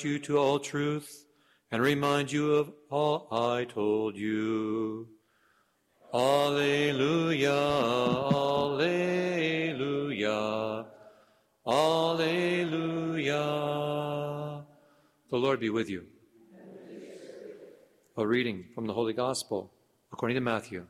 you to all truth and remind you of all I told you. Alleluia, alleluia, alleluia. The Lord be with you. A reading from the Holy Gospel according to Matthew.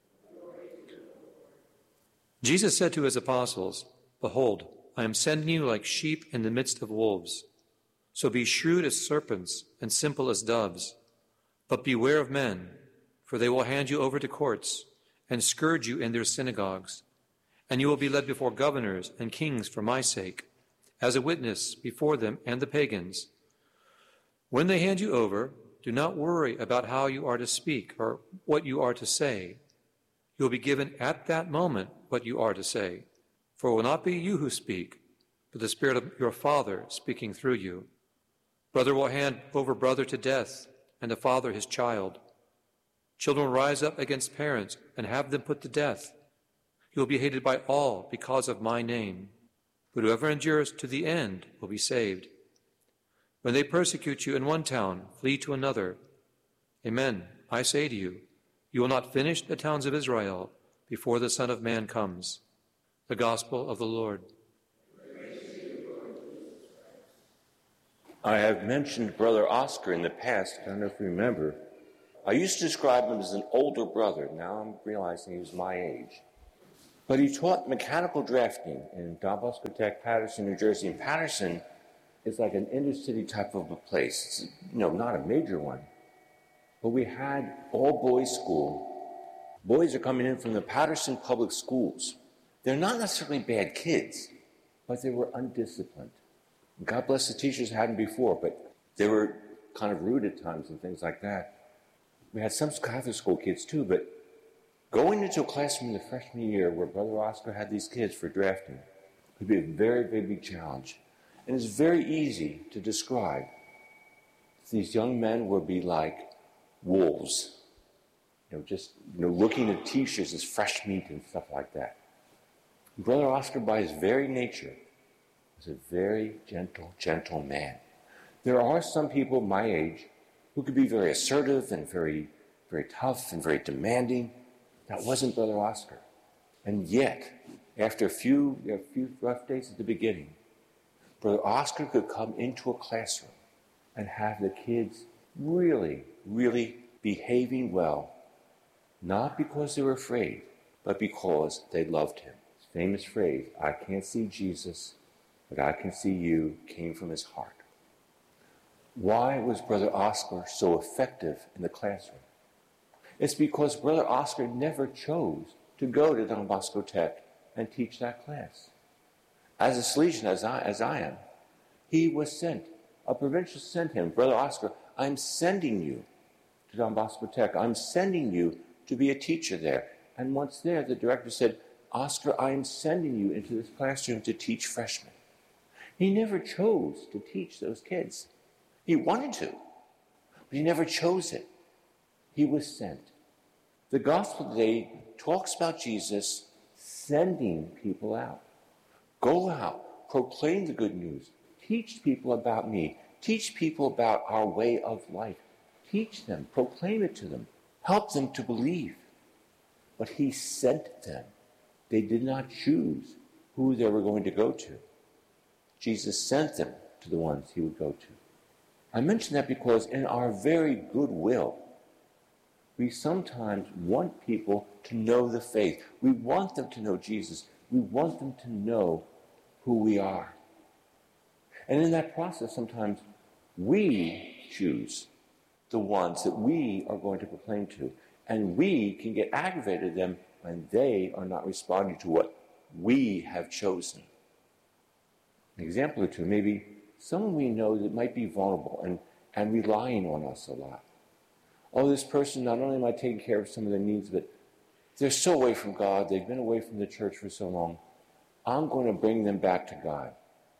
Jesus said to his apostles, "Behold, I am sending you like sheep in the midst of wolves. So be shrewd as serpents and simple as doves. But beware of men, for they will hand you over to courts and scourge you in their synagogues. And you will be led before governors and kings for my sake, as a witness before them and the pagans. When they hand you over, do not worry about how you are to speak or what you are to say. You will be given at that moment what you are to say. For it will not be you who speak, but the Spirit of your Father speaking through you. Brother will hand over brother to death, and the father his child. Children will rise up against parents and have them put to death. You will be hated by all because of my name, but whoever endures to the end will be saved. When they persecute you in one town, flee to another. Amen, I say to you, you will not finish the towns of Israel before the Son of Man comes." The Gospel of the Lord. I have mentioned Brother Oscar in the past. I don't know if you remember. I used to describe him as an older brother. Now I'm realizing he was my age. But he taught mechanical drafting in Don Bosco Tech, Paterson, New Jersey. And Paterson is like an inner city type of a place. It's, not a major one. But we had all boys school. Boys are coming in from the Paterson public schools. They're not necessarily bad kids, but they were undisciplined. God bless the teachers who hadn't before, but they were kind of rude at times and things like that. We had some Catholic school kids too, but going into a classroom in the freshman year where Brother Oscar had these kids for drafting could be a very, very big challenge. And it's very easy to describe. These young men would be like wolves, looking at teachers as fresh meat and stuff like that. Brother Oscar, by his very nature, was a very gentle man. There are some people my age who could be very assertive and very, very tough and very demanding. That wasn't Brother Oscar. And yet, after a few rough days at the beginning, Brother Oscar could come into a classroom and have the kids really, really behaving well, not because they were afraid, but because they loved him. His famous phrase, "I can't see Jesus, but I can see you," came from his heart. Why was Brother Oscar so effective in the classroom? It's because Brother Oscar never chose to go to Don Bosco Tech and teach that class. As a Salesian, as I am, he was sent. A provincial sent him. "Brother Oscar, I'm sending you to Don Bosco Tech. I'm sending you to be a teacher there." And once there, the director said, "Oscar, I am sending you into this classroom to teach freshmen." He never chose to teach those kids. He wanted to, but he never chose it. He was sent. The gospel today talks about Jesus sending people out. Go out, proclaim the good news, teach people about me, teach people about our way of life. Teach them, proclaim it to them, help them to believe. But he sent them. They did not choose who they were going to go to. Jesus sent them to the ones he would go to. I mention that because in our very good will, we sometimes want people to know the faith. We want them to know Jesus. We want them to know who we are. And in that process, sometimes we choose the ones that we are going to proclaim to. And we can get aggravated at them when they are not responding to what we have chosen. An example or two, maybe someone we know that might be vulnerable and relying on us a lot. Oh, this person, not only am I taking care of some of their needs, but they're so away from God, they've been away from the church for so long. I'm going to bring them back to God.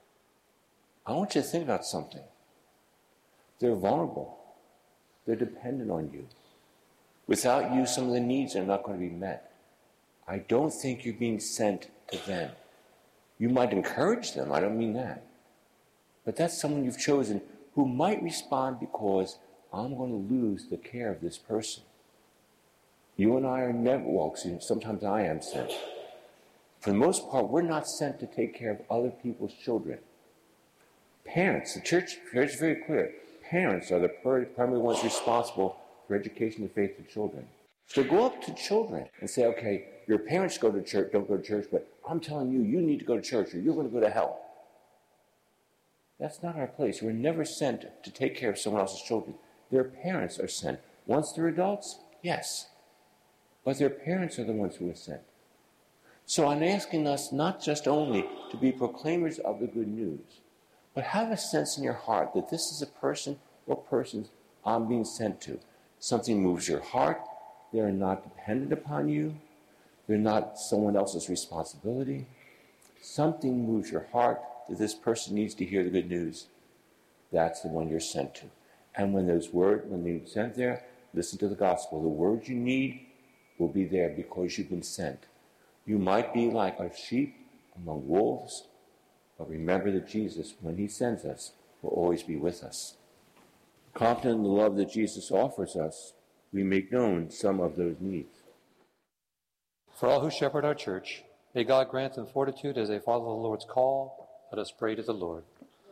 I want you to think about something. They're vulnerable. They're dependent on you. Without you, some of the needs are not going to be met. I don't think you're being sent to them. You might encourage them, I don't mean that. But that's someone you've chosen who might respond because I'm going to lose the care of this person. You and I are never, well, sometimes I am sent. For the most part, we're not sent to take care of other people's children. Parents, the church is very clear. Parents are the primary ones responsible for education of faith of children. So go up to children and say, okay, your parents go to church, don't go to church, but I'm telling you, you need to go to church or you're going to go to hell. That's not our place. We're never sent to take care of someone else's children. Their parents are sent. Once they're adults, yes. But their parents are the ones who are sent. So I'm asking us not just only to be proclaimers of the good news, but have a sense in your heart that this is a person or persons I'm being sent to. Something moves your heart. They are not dependent upon you. They're not someone else's responsibility. Something moves your heart that this person needs to hear the good news. That's the one you're sent to. And when you're sent there, listen to the gospel. The words you need will be there because you've been sent. You might be like a sheep among wolves, but remember that Jesus, when he sends us, will always be with us. Confident in the love that Jesus offers us, we make known some of those needs. For all who shepherd our church, may God grant them fortitude as they follow the Lord's call. Let us pray to the Lord.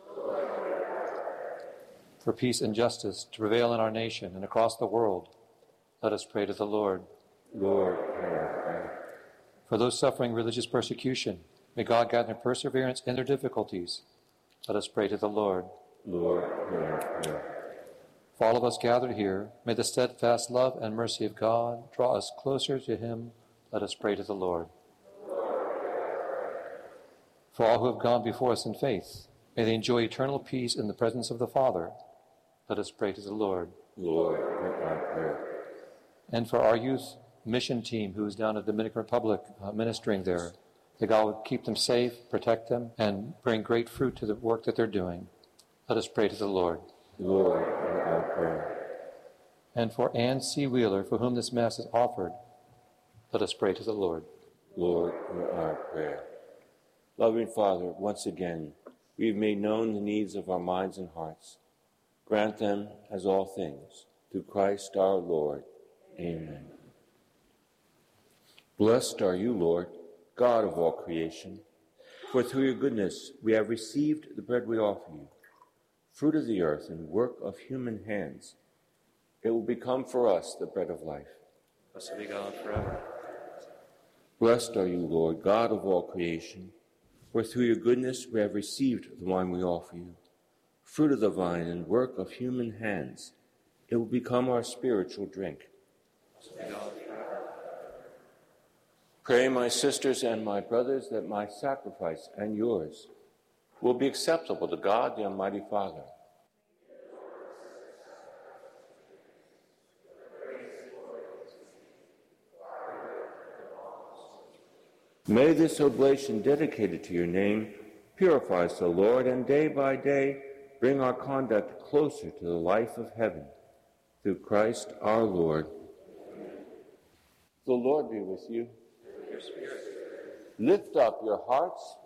For peace and justice to prevail in our nation and across the world, let us pray to the Lord. Lord, for those suffering religious persecution, may God grant them perseverance in their difficulties. Let us pray to the Lord. Lord. For all of us gathered here, may the steadfast love and mercy of God draw us closer to him. Let us pray to the Lord. For all who have gone before us in faith, may they enjoy eternal peace in the presence of the Father. Let us pray to the Lord. Lord, hear our prayer. And for our youth mission team who is down in the Dominican Republic ministering there, that God would keep them safe, protect them, and bring great fruit to the work that they're doing. Let us pray to the Lord. Lord, hear our prayer. And for Ann C. Wheeler, for whom this Mass is offered, let us pray to the Lord. Lord, hear our prayer. Loving Father, once again, we have made known the needs of our minds and hearts. Grant them as all things, through Christ our Lord. Amen. Blessed are you, Lord, God of all creation, for through your goodness we have received the bread we offer you, fruit of the earth and work of human hands. It will become for us the bread of life. Blessed be God forever. Blessed are you, Lord, God of all creation, for through your goodness we have received the wine we offer you, fruit of the vine and work of human hands. It will become our spiritual drink. Blessed be God forever. Pray, my sisters and my brothers, that my sacrifice and yours will be acceptable to God, the Almighty Father. May this oblation dedicated to your name purify us, O Lord, and day by day bring our conduct closer to the life of heaven. Through Christ our Lord. The Lord be with you. Your spirit. Lift up your hearts.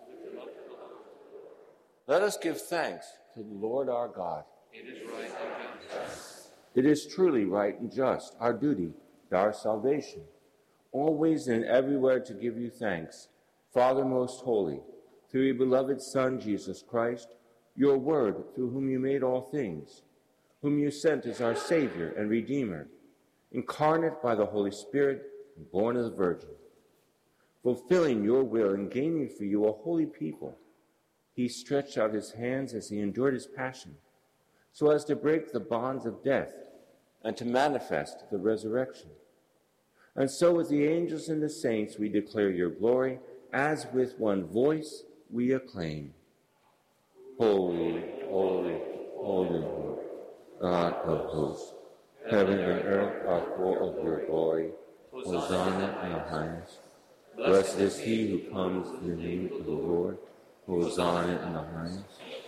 Let us give thanks to the Lord our God. It is right and just. It is truly right and just, our duty, our salvation, always and everywhere to give you thanks, Father most holy, through your beloved Son, Jesus Christ, your Word, through whom you made all things, whom you sent as our Savior and Redeemer, incarnate by the Holy Spirit and born of the Virgin. Fulfilling your will and gaining for you a holy people, he stretched out his hands as he endured his passion, so as to break the bonds of death and to manifest the resurrection. And so with the angels and the saints we declare your glory, as with one voice we acclaim. Holy, holy, holy Lord, God of hosts, heaven and earth are full of your glory. Hosanna in the highest. Blessed is he who comes in the name of the Lord. Hosanna in the highest.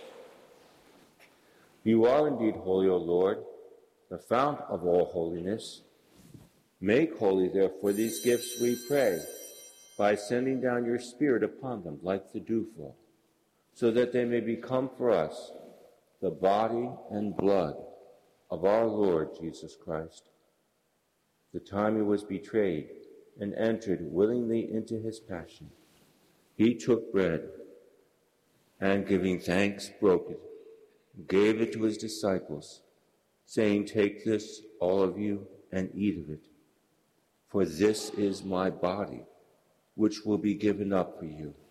You are indeed holy, O Lord, the fount of all holiness. Make holy, therefore, these gifts, we pray, by sending down your Spirit upon them like the dewfall, so that they may become for us the body and blood of our Lord Jesus Christ. The time he was betrayed and entered willingly into his passion, he took bread and, giving thanks, broke it, and gave it to his disciples, saying, "Take this, all of you, and eat of it, for this is my body, which will be given up for you."